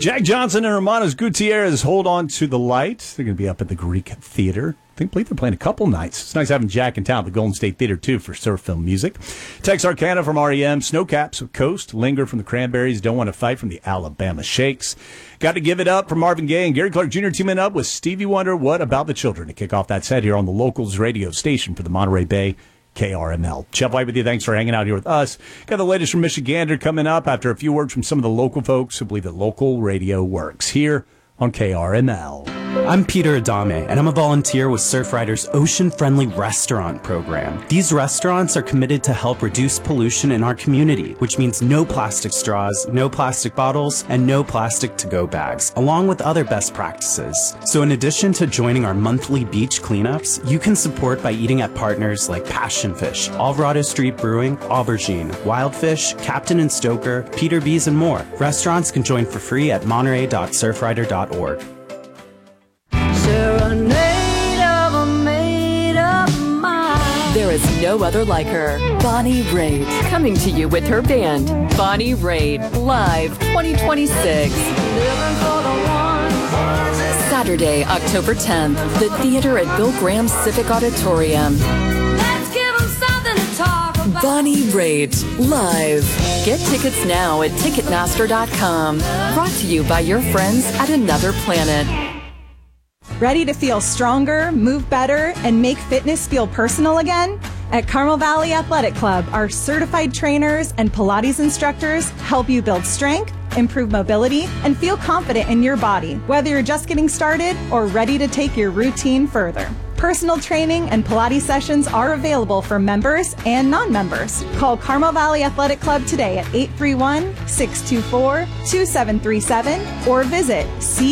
Jack Johnson and Hermanos Gutierrez, Hold On to the Light. They're going to be up at the Greek Theater. I believe they're playing a couple nights. It's nice having Jack in town, the Golden State Theater, too, for surf film music. Texarkana from REM, Snowcaps of Coast, Linger from the Cranberries, Don't Want to Fight from the Alabama Shakes. Got to Give It Up from Marvin Gaye and Gary Clark Jr. teaming up with Stevie Wonder, What About the Children, to kick off that set here on the Locals radio station for the Monterey Bay KRML. Jeff White with you. Thanks for hanging out here with us. Got the latest from Michigander coming up after a few words from some of the local folks who believe that local radio works here on KRML. I'm Peter Adame, and I'm a volunteer with Surfrider's Ocean-Friendly Restaurant program. These restaurants are committed to help reduce pollution in our community, which means no plastic straws, no plastic bottles, and no plastic to-go bags, along with other best practices. So in addition to joining our monthly beach cleanups, you can support by eating at partners like Passion Fish, Alvarado Street Brewing, Aubergine, Wildfish, Captain and Stoker, Peter B's, and more. Restaurants can join for free at monterey.surfrider.org. There is no other like her. Bonnie Raitt, coming to you with her band, Bonnie Raitt, Live 2026. Saturday, October 10th, the theater at Bill Graham Civic Auditorium. Bonnie Raitt, Live. Get tickets now at Ticketmaster.com. Brought to you by your friends at Another Planet. Ready to feel stronger, move better, and make fitness feel personal again? At Carmel Valley Athletic Club, our certified trainers and Pilates instructors help you build strength, improve mobility, and feel confident in your body, whether you're just getting started or ready to take your routine further. Personal training and Pilates sessions are available for members and non-members. Call Carmel Valley Athletic Club today at 831-624-2737 or visit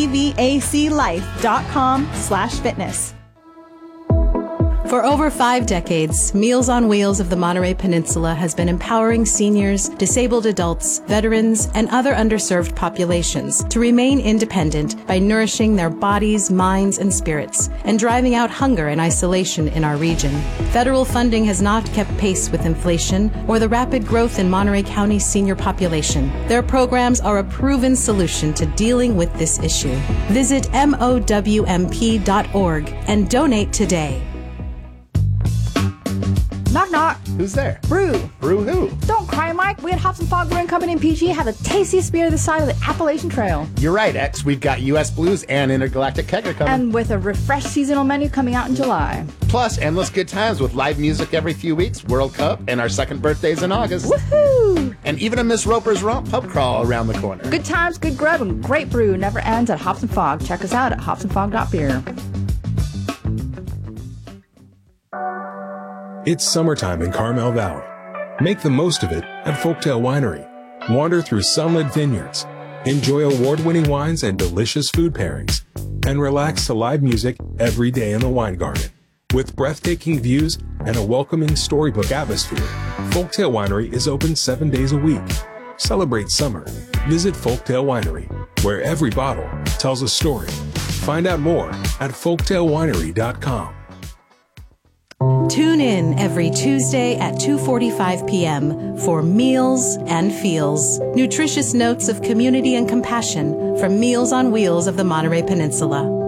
cvaclife.com/fitness. For over 5 decades, Meals on Wheels of the Monterey Peninsula has been empowering seniors, disabled adults, veterans, and other underserved populations to remain independent by nourishing their bodies, minds, and spirits, and driving out hunger and isolation in our region. Federal funding has not kept pace with inflation or the rapid growth in Monterey County's senior population. Their programs are a proven solution to dealing with this issue. Visit MOWMP.org and donate today. Knock, knock. Who's there? Brew. Brew who? Don't cry, Mike. We at Hops and Fog Brewing Company in PG have the tastiest beer this side of the Appalachian Trail. You're right, X. We've got U.S. Blues and Intergalactic Kegger coming. And with a refreshed seasonal menu coming out in July. Plus, endless good times with live music every few weeks, World Cup, and our second birthdays in August. Woohoo! And even a Miss Roper's Romp pub crawl around the corner. Good times, good grub, and great brew never ends at Hops and Fog. Check us out at hopsandfog.beer. It's summertime in Carmel Valley. Make the most of it at Folktale Winery. Wander through sunlit vineyards, enjoy award-winning wines and delicious food pairings, and relax to live music every day in the wine garden. With breathtaking views and a welcoming storybook atmosphere, Folktale Winery is open 7 days a week. Celebrate summer. Visit Folktale Winery, where every bottle tells a story. Find out more at folktalewinery.com. Tune in every Tuesday at 2:45 p.m. for Meals and Feels, nutritious notes of community and compassion from Meals on Wheels of the Monterey Peninsula.